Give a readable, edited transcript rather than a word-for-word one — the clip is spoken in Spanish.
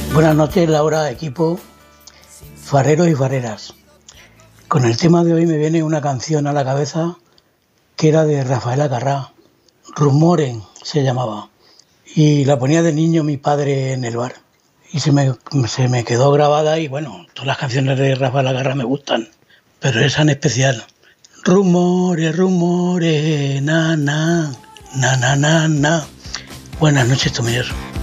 Buenas noches, Laura, equipo, fareros y fareras. Con el tema de hoy me viene una canción a la cabeza que era de Rafael Acarrá, Rumoren se llamaba, y la ponía de niño mi padre en el bar. Y se me quedó grabada y bueno, todas las canciones de Rafael Acarrá me gustan, pero esa en especial. Rumores, rumores, na, na, na, na, na, na. Buenas noches, Tomilloso.